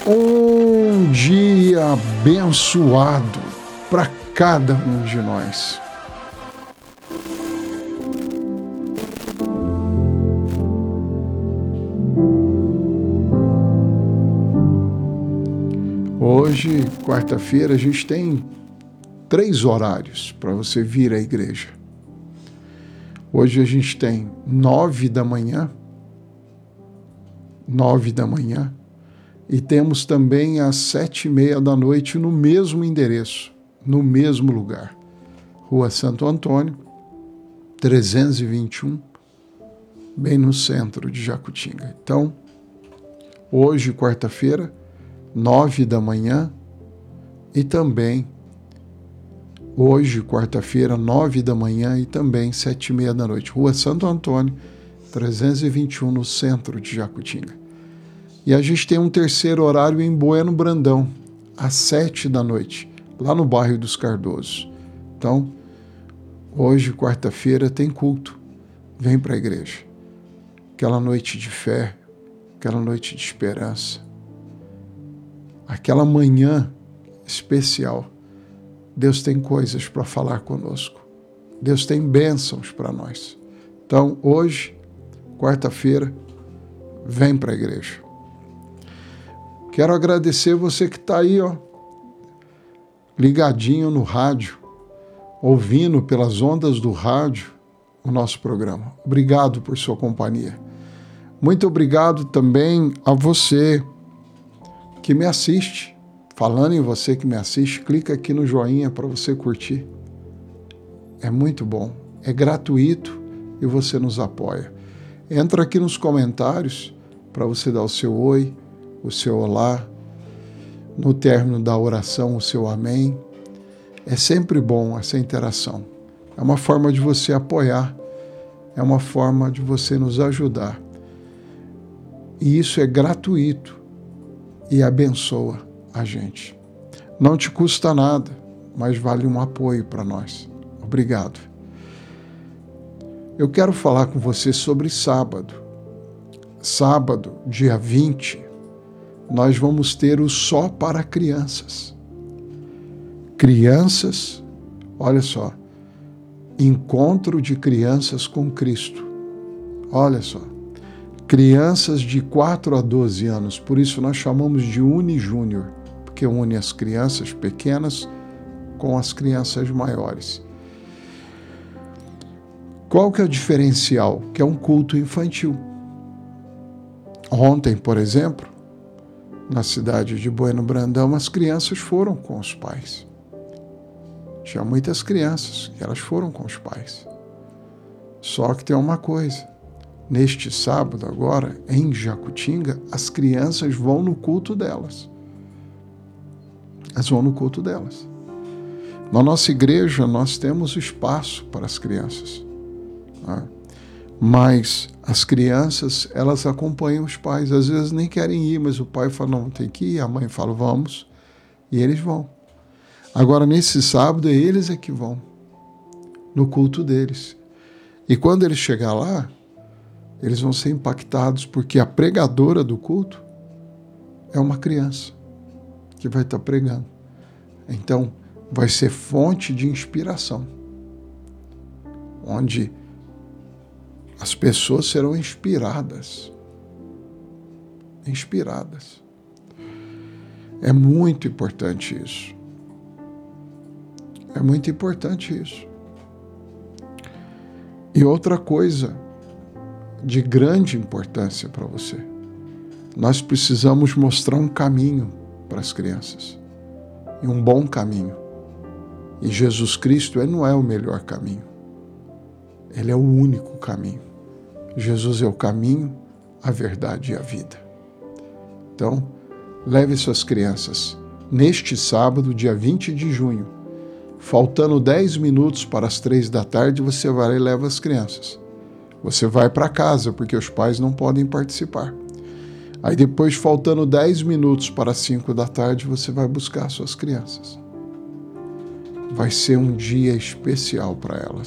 Um dia abençoado para cada um de nós. Hoje, quarta-feira, a gente tem 3 horários para você vir à igreja. Hoje a gente tem 9 da manhã, e temos também às 7h30 da noite no mesmo endereço, no mesmo lugar. Rua Santo Antônio, 321, bem no centro de Jacutinga. Então, hoje, quarta-feira, 9 da manhã, e também hoje, quarta-feira, 9 da manhã e também 7h30 da noite. Rua Santo Antônio, 321, no centro de Jacutinga. E a gente tem um terceiro horário em Bueno Brandão, às 7 da noite, lá no bairro dos Cardosos. Então, hoje, quarta-feira, tem culto. Vem para a igreja. Aquela noite de fé, aquela noite de esperança, aquela manhã especial. Deus tem coisas para falar conosco. Deus tem bênçãos para nós. Então, hoje, quarta-feira, vem para a igreja. Quero agradecer você que está aí, ligadinho no rádio, ouvindo pelas ondas do rádio o nosso programa. Obrigado por sua companhia. Muito obrigado também a você que me assiste. Falando em você que me assiste, clica aqui no joinha para você curtir. É muito bom, é gratuito e você nos apoia. Entra aqui nos comentários para você dar o seu oi, o seu olá, no término da oração, o seu amém. É sempre bom essa interação. É uma forma de você apoiar, é uma forma de você nos ajudar. E isso é gratuito e abençoa a gente. Não te custa nada, mas vale um apoio para nós. Obrigado. Eu quero falar com você sobre sábado. Sábado, dia 20, nós vamos ter o Só para Crianças. Crianças, olha só, encontro de crianças com Cristo. Olha só, crianças de 4 a 12 anos, por isso nós chamamos de Unijúnior, porque une as crianças pequenas com as crianças maiores. Qual que é o diferencial? Que é um culto infantil. Ontem, por exemplo, na cidade de Bueno Brandão, as crianças foram com os pais. Tinha muitas crianças que elas foram com os pais. Só que tem uma coisa. Neste sábado agora, em Jacutinga, as crianças vão no culto delas. Elas vão no culto delas. Na nossa igreja, nós temos espaço para as crianças. Né? Mas as crianças, elas acompanham os pais. Às vezes nem querem ir, mas o pai fala, não, tem que ir. A mãe fala, vamos. E eles vão. Agora, nesse sábado, eles é que vão no culto deles. E quando eles chegar lá, eles vão ser impactados, porque a pregadora do culto é uma criança que vai estar pregando. Então, vai ser fonte de inspiração, onde as pessoas serão inspiradas. Inspiradas. É muito importante isso. É muito importante isso. E outra coisa de grande importância para você. Nós precisamos mostrar um caminho para as crianças. E um bom caminho. E Jesus Cristo, ele não é o melhor caminho. Ele é o único caminho. Jesus é o caminho, a verdade e a vida. Então, leve suas crianças neste sábado, dia 20 de junho. Faltando 10 minutos para as 3 da tarde, você vai e leva as crianças. Você vai para casa, porque os pais não podem participar. Aí depois, faltando 10 minutos para as 5 da tarde, você vai buscar suas crianças. Vai ser um dia especial para elas.